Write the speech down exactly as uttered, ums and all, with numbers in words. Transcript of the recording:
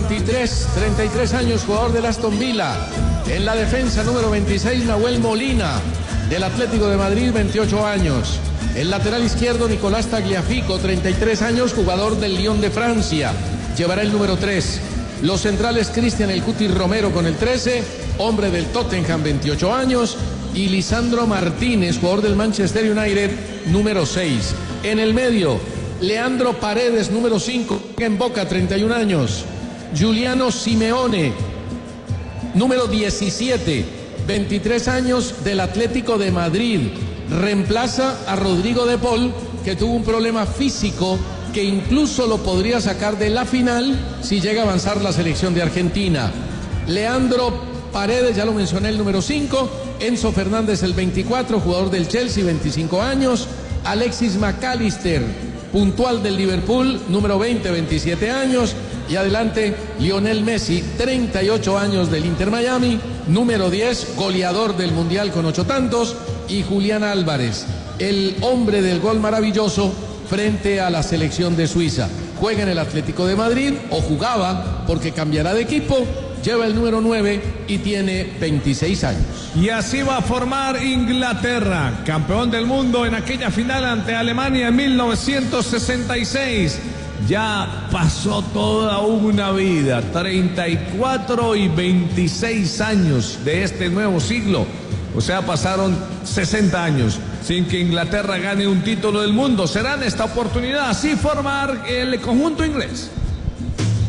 veintitrés, treinta y tres años, jugador del Aston Villa. En la defensa, número veintiséis, Nahuel Molina, del Atlético de Madrid, veintiocho años. El lateral izquierdo, Nicolás Tagliafico, treinta y tres años, jugador del Lyon de Francia. Llevará el número tres. Los centrales, Cristian El Cuti Romero con el trece, hombre del Tottenham, veintiocho años. Y Lisandro Martínez, jugador del Manchester United, número seis. En el medio, Leandro Paredes, número cinco, en Boca, treinta y un años. Giuliano Simeone, número diecisiete, veintitrés años, del Atlético de Madrid. Reemplaza a Rodrigo de Paul, que tuvo un problema físico que incluso lo podría sacar de la final si llega a avanzar la selección de Argentina. Leandro Paredes, ya lo mencioné, el número cinco. Enzo Fernández, el veinticuatro, jugador del Chelsea, veinticinco años. Alexis McAllister, puntual del Liverpool, número veinte, veintisiete años. Y adelante, Lionel Messi, treinta y ocho años, del Inter Miami, número diez, goleador del Mundial con ocho tantos. Y Julián Álvarez, el hombre del gol maravilloso frente a la selección de Suiza. Juega en el Atlético de Madrid, o jugaba, porque cambiará de equipo. Lleva el número nueve y tiene veintiséis años. Y así va a formar Inglaterra, campeón del mundo en aquella final ante Alemania en mil novecientos sesenta y seis. Ya pasó toda una vida, treinta y cuatro y veintiséis años de este nuevo siglo. O sea, pasaron sesenta años sin que Inglaterra gane un título del mundo. Será en esta oportunidad así formar el conjunto inglés.